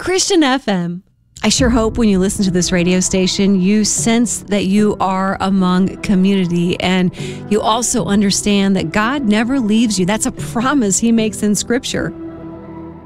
Christian FM. I sure hope when you listen to this radio station, you sense that you are among community, and you also understand that God never leaves you. That's a promise He makes in Scripture.